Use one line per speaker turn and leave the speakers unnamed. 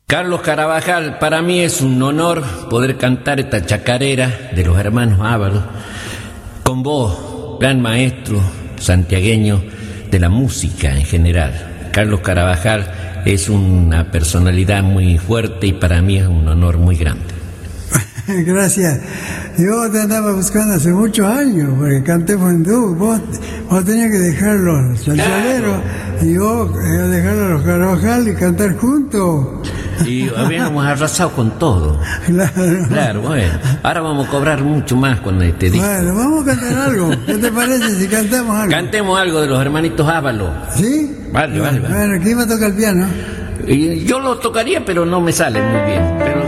Carlos Carabajal, para mí es un honor poder cantar esta chacarera de los hermanos Ábalos con vos, gran maestro santiagueño de la música en general. Carlos Carabajal es una personalidad muy fuerte y para mí es un honor muy grande.
Gracias. Yo te andaba buscando hace muchos años, porque canté Fondú. Vos tenías que dejar los salsaleros y yo dejar a los Carabajal y cantar juntos.
Y habíamos arrasado con todo. Claro, bueno. Ahora vamos a cobrar mucho más con este disco.
Bueno, vamos a cantar algo. ¿Qué te parece si cantamos algo?
Cantemos algo de los hermanitos Ábalos.
¿Sí?
Vale.
Bueno, ¿quién va a tocar el piano?
Y yo lo tocaría, pero no me sale muy bien. Pero